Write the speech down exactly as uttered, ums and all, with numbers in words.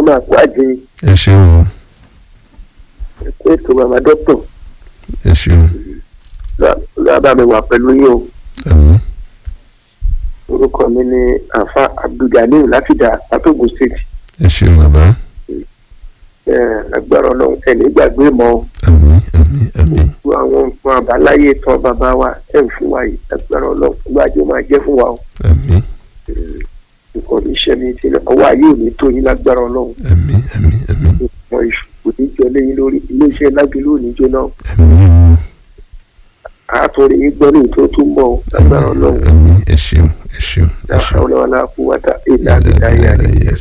máa kó àjẹ ẹ ṣeun ẹ̀kọ́ ètò bàbá dọ́kítọ̀ ẹ ṣeun lábàá mi wà pẹ̀lú yín o. àmín Orúkọ mi ni àfa Abdulganiu láti dà Àtògùn state. ẹ ṣeun bàbá Agbára Ọlọ́run ẹni gbàgbé mọ́ àmín àmín àmín gbogbo àwọn nǹkan àbáláyé tán bàbá wa ẹ̀ ń fún wa yìí. Agbára Ọlọ́run gbàjọ́ máa jẹ́ fún wa o. àmín Nǹkan ní iṣẹ́ mi ti lọ ọwọ́ ayé ò ní tó yín lágbára Ọlọ́run. àmín àmín àmín Ìmọ̀ ìṣù kò ní jọ lẹ́yìn lórí iléeṣẹ́ lágbèlú ò ní jóná. àmín Àtúndì yín gbọ́ ní ìtò tó ń bọ̀ lágbára Ọlọ́run. àmín ẹ ṣeun ẹ ṣeun ẹ Láṣà ṣeun. ọlọ́wọ́ aláàkú wáta ìlà àgbẹ̀dá yàrá.